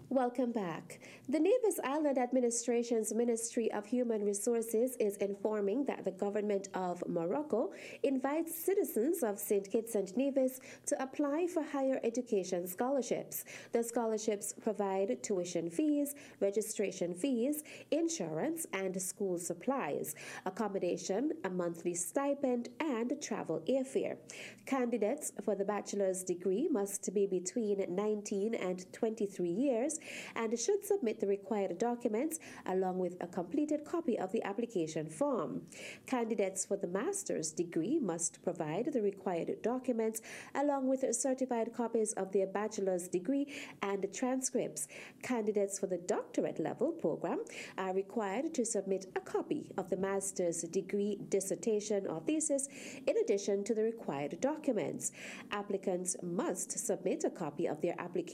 Welcome back. The Nevis Island Administration's Ministry of Human Resources is informing that the government of Morocco invites citizens of St. Kitts and Nevis to apply for higher education scholarships. The scholarships provide tuition fees, registration fees, insurance, and school supplies, accommodation, a monthly stipend, and travel airfare. Candidates for the bachelor's degree must be between 19 and 23 years and should submit the required documents along with a completed copy of the application form. Candidates for the master's degree must provide the required documents along with certified copies of their bachelor's degree and transcripts. Candidates for the doctorate level program are required to submit a copy of the master's degree, dissertation, or thesis in addition to the required documents. Applicants must submit a copy of their application